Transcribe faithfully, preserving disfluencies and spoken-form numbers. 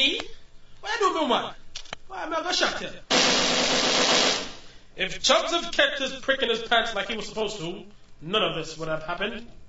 Me? What you do, no man? Why am I gonna shot you? If Chubbs had kept his prick in his pants like he was supposed to, none of this would have happened.